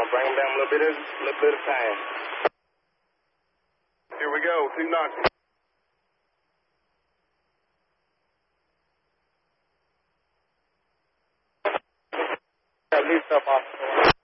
Bring them down a little bit at a time. Here we go, 2 knots. At least up off.